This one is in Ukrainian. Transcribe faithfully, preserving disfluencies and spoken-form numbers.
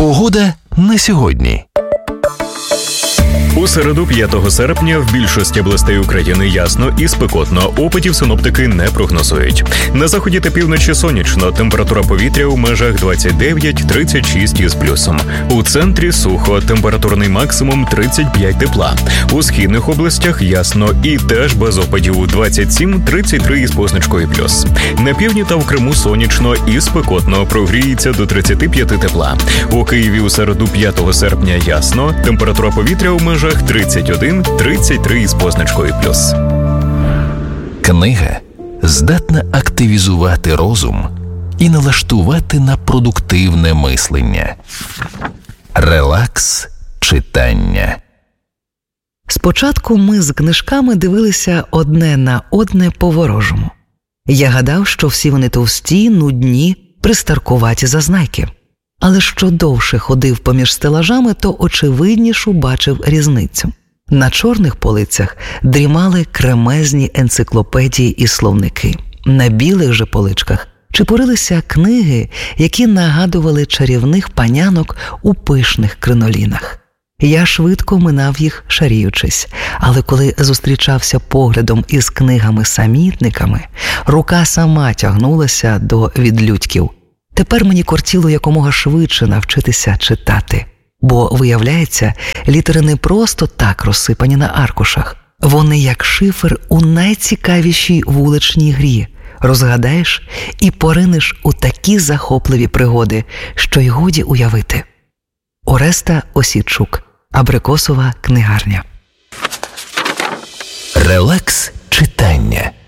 Погода на сьогодні. У середу, п'ятого серпня, в більшості областей України ясно і спекотно. Опадів синоптики не прогнозують. На заході та півночі сонячно. Температура повітря у межах двадцять дев'ять - тридцять шість із плюсом. У центрі сухо. Температурний максимум тридцять п'ять тепла. У східних областях ясно і теж без опадів двадцять сім - тридцять три із позначкою плюс. На півдні та в Криму сонячно і спекотно. Прогріється до тридцять п'ять тепла. У Києві у середу, п'ятого серпня ясно. Температура повітря у межах тридцять один - тридцять три із позначкою плюс. Книга здатна активізувати розум і налаштувати на продуктивне мислення. Релакс читання. Спочатку ми з книжками дивилися одне на одне по-ворожому. Я гадав, що всі вони товсті, нудні, пристаркуваті зазнайки. Але що довше ходив поміж стелажами, то очевиднішу бачив різницю. На чорних полицях дрімали кремезні енциклопедії і словники. На білих же поличках чепурилися книги, які нагадували чарівних панянок у пишних кринолінах. Я швидко минав їх, шаріючись, але коли зустрічався поглядом із книгами-самітниками, рука сама тягнулася до відлюдьків. Тепер мені кортіло якомога швидше навчитися читати. Бо, виявляється, літери не просто так розсипані на аркушах. Вони як шифр у найцікавішій вуличній грі. Розгадаєш і поринеш у такі захопливі пригоди, що й годі уявити. Ореста Осідчук. Абрикосова книгарня. Релакс читання.